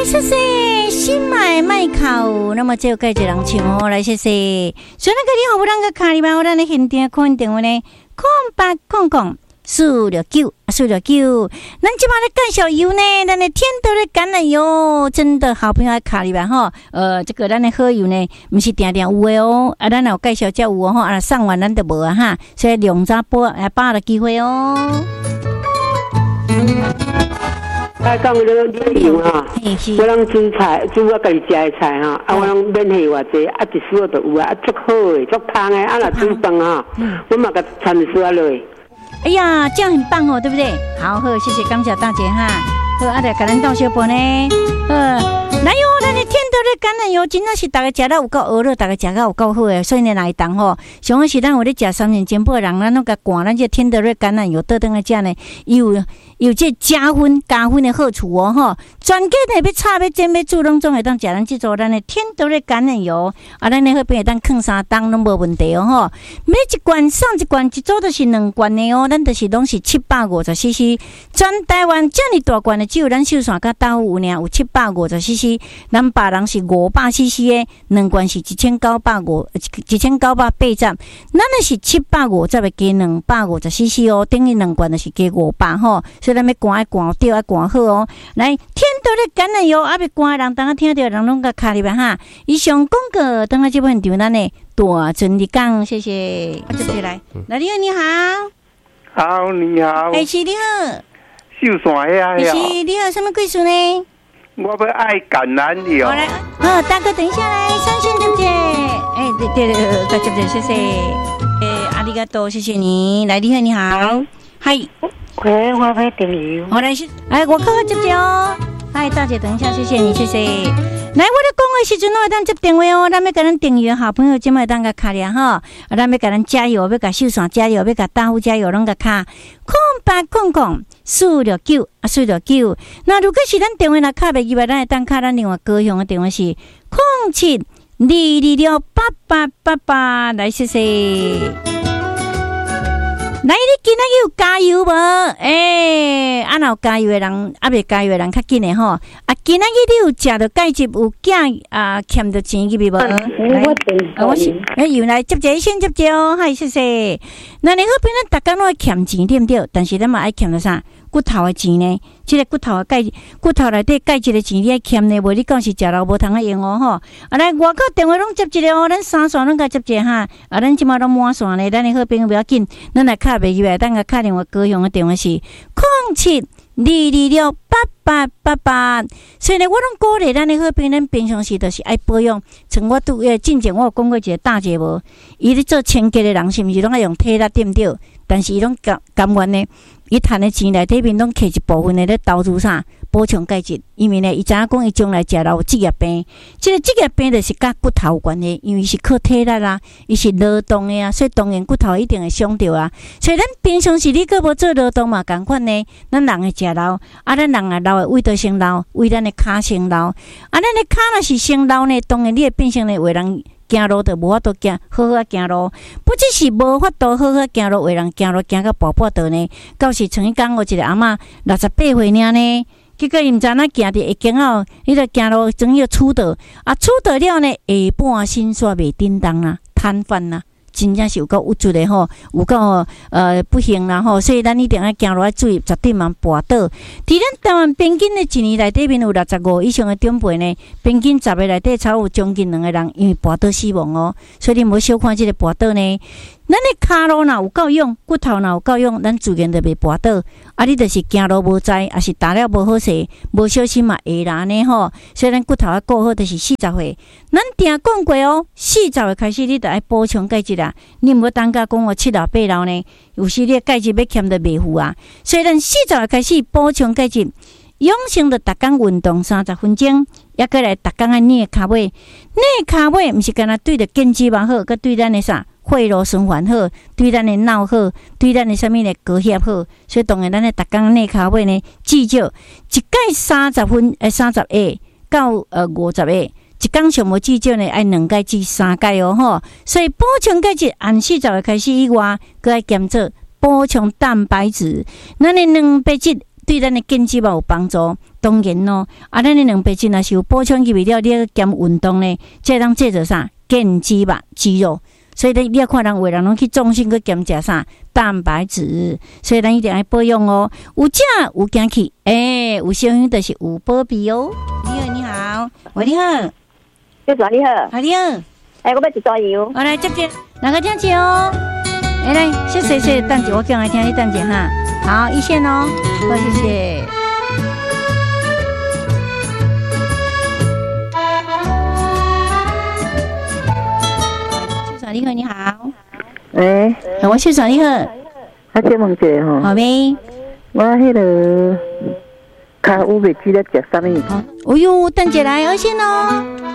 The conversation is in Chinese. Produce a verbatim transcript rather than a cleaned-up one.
来谢谢新买麦口，那么只有介一人唱哦，来谢谢。所以那个你好，不让个卡里吧，我让你现场看电话呢，空八空空四六九四六九。咱今晚的介绍油呢，咱的天德的橄榄油，真的好朋友卡里吧哈。呃，这个咱的好油呢，不是定定有的哦，啊，咱有介绍才有哦哈，啊，上完咱就无啊哈，所以两早播来把握机会哦。 啊，讲迄个旅游哈，我人煮菜，煮我家己食的菜哈，啊，我人免费偌济，啊，一丝都有啊，啊，足好诶，足香诶，啊，若煮饭哈，我嘛甲掺一丝啊落。 哎呀，这样很棒哦，对不对？好，好，谢谢感谢大姐哈。好，啊，来，甲咱倒小杯呢。呃，来哟，咱的天德的橄榄油真的是大家食到有够鹅肉，大家食到有够好诶。所以呢，来当吼，上好是咱有咧食三年煎煲的人，咱拢甲灌咱这天德的橄榄油倒转来食呢，有有这加分加分的好处哦吼。全家呢要炒要煎要煮，拢总会当食咱这做咱的天德的橄榄油，啊，咱咧好边会当放三冬拢无问题哦吼。每一罐送一罐，一组都是两罐的哦，咱就是拢是七百五十 C C。全台湾这么大罐的，只有咱秀山甲大有呢，有七百五十 C C。咱别人是五百 C C 的，两罐是一千九百五，一千九百八十。咱的是七百五十的加两百五十 C C 哦，等于两罐就是加五百吼。所以咱要灌爱灌对，爱灌好哦。来，天德的橄榄油，啊，要灌的人，当下听到人拢甲卡里边哈。以上广告，等下这部分场咱的大尊的讲，谢谢。啊，接来，来，你好，你好。 好，你好。 哎，是你好。 秀山遐呀。是你好，什么贵属呢？ 我要爱橄榄油。 好来，好，大哥，等一下来，三线对不对？哎，对对对，对对对，谢谢。哎，阿里嘎多，谢谢你。来，你好，你好。嗨。 喂，我要订油。 好来，哎，我看看接接哦。嗨，大姐，等一下，谢谢你，谢谢。来，我咧讲的时阵，我当接电话哦，咱要甲咱订阅好朋友，今麦当个卡俩哈，啊，咱要甲咱加油，要甲秀山加油，要甲大户加油，拢个卡空八空空四六九啊，四六九。那如果是咱电话来卡袂记来，咱会当卡咱另外高雄的电话是空七二二六八八八八，来谢谢。来，你今仔日有加油无？诶、欸，啊，若有加油的人，啊，未加油的人较紧的吼。啊，今仔日你有食到钙质，有囝啊，欠着钱去无？ 我等我是诶，又来接者先接者哦，嗨，谢谢。那你好，平咱逐工拢爱欠钱对不对？但是咱嘛爱欠着啥？骨头的钱呢？即、这个骨头的钙，骨头内底钙质的钱你爱欠呢，无你讲是食了无通啊用哦吼。啊，来外口电话拢接一个哦，咱三线拢甲接一个哈。啊，咱即马拢满线咧，咱的好朋友不要紧，咱来卡袂入来，等下卡电话高雄的电话是空七二二六八八八八。所以呢，我拢鼓励咱的好朋友，咱平常时都是爱保养。像我拄诶，之前我有讲过一个大姐无，伊咧做清洁的人是毋是拢爱用体力对不对？但是伊拢甘甘愿呢。伊赚的钱内底面拢摕一部分的咧投资啥补充钙质，因为呢，伊知影讲伊将来食了有职业病，即、这个职业病就是甲骨头有关系，因为是靠体力啦，伊是劳动的啊，所以当然骨头一定会伤着啊。所以咱平常时你个无做劳动嘛，共款呢，咱人会食老，啊，咱人啊老的胃都先老，胃咱的骹先老，啊，咱的骹若是先老呢，当然你会变成呢为人。行路就无法度行，好好行路，不只是无法度好好行路，为人行路行到步步道呢。到时像伊讲，有一个阿嬷六十八岁尔呢，结果伊毋知影行伫会经后，伊就行路整个厝倒，啊厝倒了呢，下半身煞袂叮当啦，瘫痪啦。真正是有够有助的吼，有够呃不幸啦吼，所以咱一定要行路要注意，绝对莫跋倒。伫咱台湾平均的一年内底面有六十五以上的长辈呢，平均十个内底超有将近两个人因为跋倒死亡哦，所以你莫小看这个跋倒呢。咱的骹路若有够用，骨头若有够用，咱自然就袂跋倒。啊，你就是行路无知，还是打了无好势，无小心嘛会啦呢吼。所以咱骨头啊顾好，就是四十岁。咱定讲过哦，四十岁开始你就爱补充钙质啦。你毋好等甲讲我七老八老呢，有时你钙质要欠得袂赴啊。所以咱四十岁开始补充钙质，养成着逐工运动三十分钟，也过来逐工啊捏骹尾，捏骹尾毋是干那对着筋肌嘛好，佮对咱的啥？血路循环好，对咱的脑好，对咱的什么呢？高血好，所以当然咱的逐工内骹尾呢，至少一届三十分，诶，三十下到呃五十下，一工上无至少呢，爱两届至三届哦吼。所以补充钙质，按四十岁开始以外，佮爱减做补充蛋白质。咱的蛋白质对咱的健肌嘛有帮助。当然咯，啊，咱的两白质若是有补充去味料，你要兼运动呢，这当制作啥健肌吧肌肉。所以你要看人，有人拢去重心去兼食啥蛋白质，所以咱一定要保养哦。有食有惊气，诶、欸，有小鱼就是有保庇哦。你好，你好，喂，你好， 小爽你好， 啊你好， 哎，我要一袋油， 我来接接，哪个听见哦？哎、欸、来，谢谢谢谢，等姐，我叫来听你等姐哈。好，一线哦，好，谢谢。你好，你好。 喂， 我秀爽，你好。 啊，请问一下吼。 好呗。 我迄个脚有袂记得食啥物？ 哦哟，等一下来，二线哦。